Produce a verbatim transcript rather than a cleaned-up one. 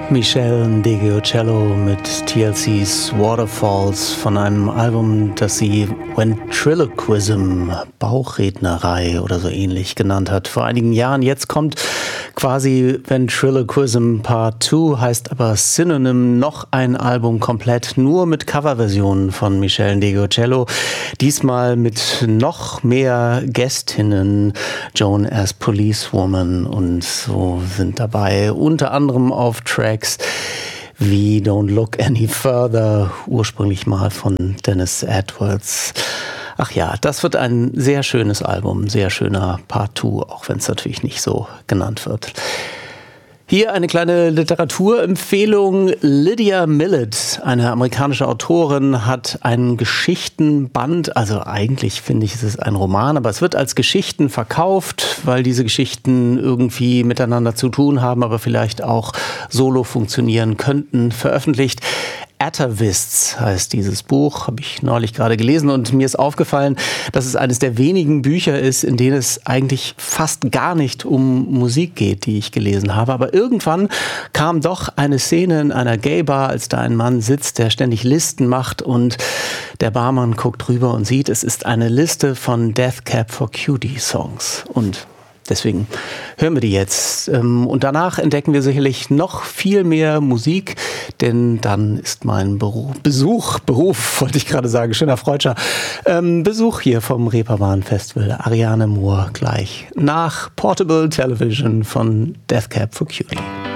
Meshell Ndegeocello mit T L C's Waterfalls von einem Album, das sie Ventriloquism, Bauchrednerei oder so ähnlich genannt hat, vor einigen Jahren. Jetzt kommt quasi Ventriloquism Part zwei, heißt aber Synonym, noch ein Album komplett nur mit Coverversionen von Meshell Ndegeocello, diesmal mit noch mehr Gästinnen, Joan as Policewoman und so sind dabei, unter anderem auf Tracks wie Don't Look Any Further, ursprünglich mal von Dennis Edwards. Ach ja, das wird ein sehr schönes Album, sehr schöner Part zwei, auch wenn es natürlich nicht so genannt wird. Hier eine kleine Literaturempfehlung. Lydia Millett, eine amerikanische Autorin, hat einen Geschichtenband, also eigentlich finde ich, es ist ein Roman, aber es wird als Geschichten verkauft, weil diese Geschichten irgendwie miteinander zu tun haben, aber vielleicht auch solo funktionieren könnten, veröffentlicht. Atavists heißt dieses Buch, habe ich neulich gerade gelesen und mir ist aufgefallen, dass es eines der wenigen Bücher ist, in denen es eigentlich fast gar nicht um Musik geht, die ich gelesen habe. Aber irgendwann kam doch eine Szene in einer Gay-Bar, als da ein Mann sitzt, der ständig Listen macht und der Barmann guckt rüber und sieht, es ist eine Liste von Death Cab for Cutie Songs und deswegen hören wir die jetzt. Und danach entdecken wir sicherlich noch viel mehr Musik, denn dann ist mein Beruf, Besuch, Beruf, wollte ich gerade sagen, schöner Freudscher, ähm, Besuch hier vom Reeperbahn Festival, Ariane Moore gleich nach Portable Television von Death Cab for Cutie.